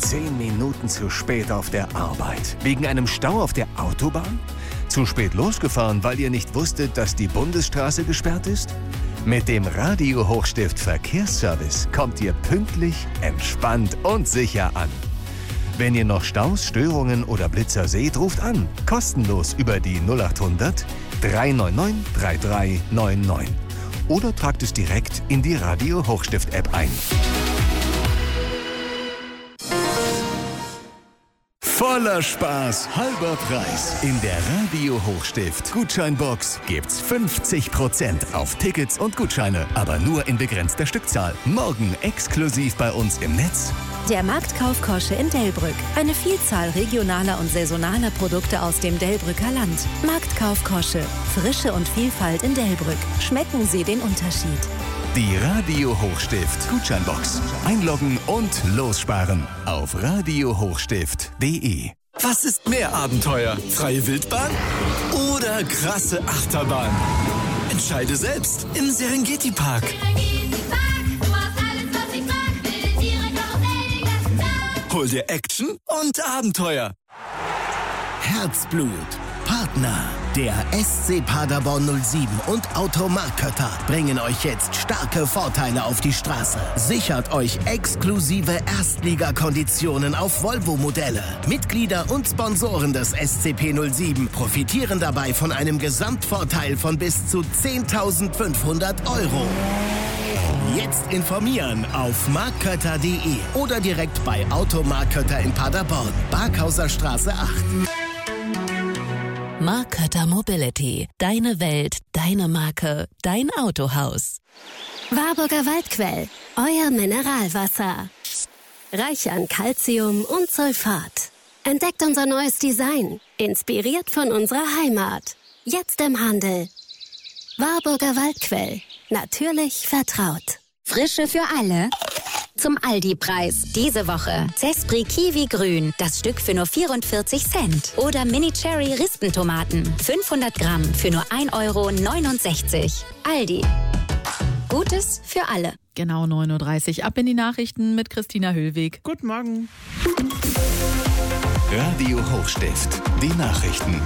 10 Minuten zu spät auf der Arbeit. Wegen einem Stau auf der Autobahn? Zu spät losgefahren, weil ihr nicht wusstet, dass die Bundesstraße gesperrt ist? Mit dem Radio Hochstift Verkehrsservice kommt ihr pünktlich, entspannt und sicher an. Wenn ihr noch Staus, Störungen oder Blitzer seht, ruft an. Kostenlos über die 0800 399 3399. Oder tragt es direkt in die Radio Hochstift App ein. Voller Spaß, halber Preis. In der Radio Hochstift Gutscheinbox gibt's 50% auf Tickets und Gutscheine. Aber nur in begrenzter Stückzahl. Morgen exklusiv bei uns im Netz. Der Marktkauf Kosche in Delbrück. Eine Vielzahl regionaler und saisonaler Produkte aus dem Delbrücker Land. Marktkauf Kosche. Frische und Vielfalt in Delbrück. Schmecken Sie den Unterschied. Die Radio Hochstift Gutscheinbox. Einloggen und lossparen auf radiohochstift.de. Was ist mehr Abenteuer? Freie Wildbahn oder krasse Achterbahn? Entscheide selbst im Serengeti Park. Hol dir Action und Abenteuer. Herzblut. Partner. Der SC Paderborn 07 und Automark Kötter bringen euch jetzt starke Vorteile auf die Straße. Sichert euch exklusive Erstligakonditionen auf Volvo-Modelle. Mitglieder und Sponsoren des SCP 07 profitieren dabei von einem Gesamtvorteil von bis zu 10.500 €. Jetzt informieren auf markkötter.de oder direkt bei Automark Kötter in Paderborn, Barkhauser Straße 8. Mark Kötter Mobility. Deine Welt, deine Marke, dein Autohaus. Warburger Waldquell. Euer Mineralwasser. Reich an Calcium und Sulfat. Entdeckt unser neues Design. Inspiriert von unserer Heimat. Jetzt im Handel. Warburger Waldquell. Natürlich vertraut. Frische für alle. Zum Aldi-Preis. Diese Woche Zespri Kiwi Grün, das Stück für nur 44 Cent. Oder Mini Cherry Rispentomaten, 500 Gramm für nur 1,69 €. Aldi. Gutes für alle. Genau 9:30 Uhr. Ab in die Nachrichten mit Christina Höllweg. Guten Morgen. Radio Hochstift, die Nachrichten.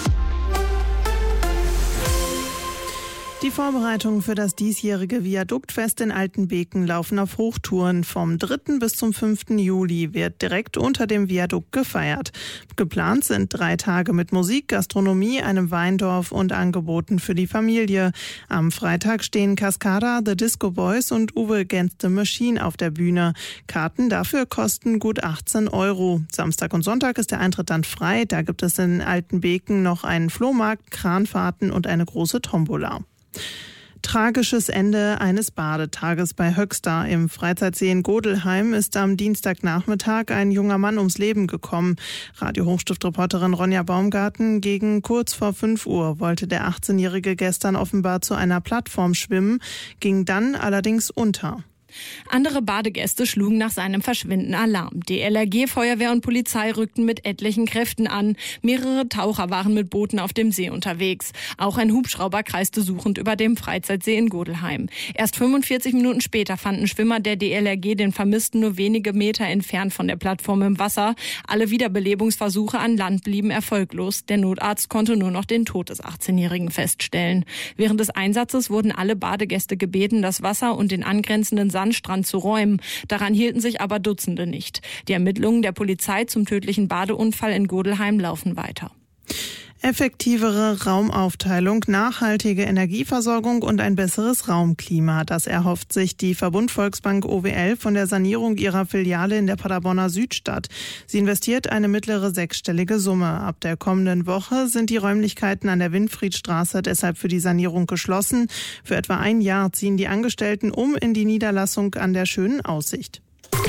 Die Vorbereitungen für das diesjährige Viaduktfest in Altenbeken laufen auf Hochtouren. Vom 3. bis zum 5. Juli wird direkt unter dem Viadukt gefeiert. Geplant sind 3 Tage mit Musik, Gastronomie, einem Weindorf und Angeboten für die Familie. Am Freitag stehen Cascada, The Disco Boys und Uwe Against the Machine auf der Bühne. Karten dafür kosten gut 18 €. Samstag und Sonntag ist der Eintritt dann frei. Da gibt es in Altenbeken noch einen Flohmarkt, Kranfahrten und eine große Tombola. Tragisches Ende eines Badetages bei Höxter. Im Freizeitsee in Godelheim ist am Dienstagnachmittag ein junger Mann ums Leben gekommen. Radio Hochstift-Reporterin Ronja Baumgarten: Gegen kurz vor 5 Uhr wollte der 18-Jährige gestern offenbar zu einer Plattform schwimmen, ging dann allerdings unter. Andere Badegäste schlugen nach seinem Verschwinden Alarm. DLRG, Feuerwehr und Polizei rückten mit etlichen Kräften an. Mehrere Taucher waren mit Booten auf dem See unterwegs. Auch ein Hubschrauber kreiste suchend über dem Freizeitsee in Godelheim. Erst 45 Minuten später fanden Schwimmer der DLRG den Vermissten nur wenige Meter entfernt von der Plattform im Wasser. Alle Wiederbelebungsversuche an Land blieben erfolglos. Der Notarzt konnte nur noch den Tod des 18-Jährigen feststellen. Während des Einsatzes wurden alle Badegäste gebeten, das Wasser und den angrenzenden Sandstrand zu räumen. Daran hielten sich aber Dutzende nicht. Die Ermittlungen der Polizei zum tödlichen Badeunfall in Godelheim laufen weiter. Effektivere Raumaufteilung, nachhaltige Energieversorgung und ein besseres Raumklima. Das erhofft sich die Verbund-Volksbank OWL von der Sanierung ihrer Filiale in der Paderborner Südstadt. Sie investiert eine mittlere sechsstellige Summe. Ab der kommenden Woche sind die Räumlichkeiten an der Winfriedstraße deshalb für die Sanierung geschlossen. Für etwa ein Jahr ziehen die Angestellten um in die Niederlassung an der Schönen Aussicht.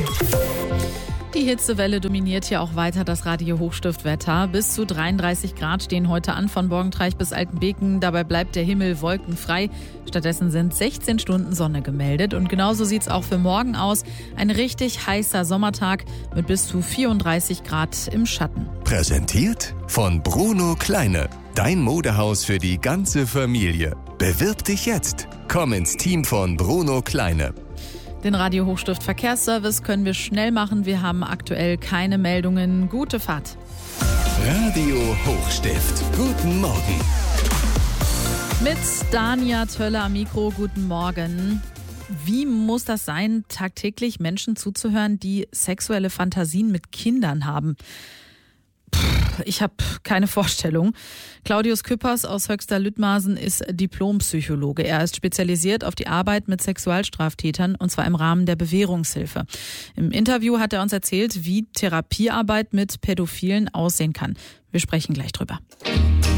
Die Hitzewelle dominiert hier auch weiter das Radio Hochstift-Wetter. Bis zu 33 Grad stehen heute an von Borgentreich bis Altenbeken. Dabei bleibt der Himmel wolkenfrei. Stattdessen sind 16 Stunden Sonne gemeldet. Und genauso sieht es auch für morgen aus. Ein richtig heißer Sommertag mit bis zu 34 Grad im Schatten. Präsentiert von Bruno Kleine. Dein Modehaus für die ganze Familie. Bewirb dich jetzt. Komm ins Team von Bruno Kleine. Den Radio Hochstift Verkehrsservice können wir schnell machen. Wir haben aktuell keine Meldungen. Gute Fahrt. Radio Hochstift. Guten Morgen. Mit Dania Tölle am Mikro. Guten Morgen. Wie muss das sein, tagtäglich Menschen zuzuhören, die sexuelle Fantasien mit Kindern haben? Ich habe keine Vorstellung. Claudius Küppers aus Höxter-Lüttmasen ist Diplompsychologe. Er ist spezialisiert auf die Arbeit mit Sexualstraftätern, und zwar im Rahmen der Bewährungshilfe. Im Interview hat er uns erzählt, wie Therapiearbeit mit Pädophilen aussehen kann. Wir sprechen gleich drüber.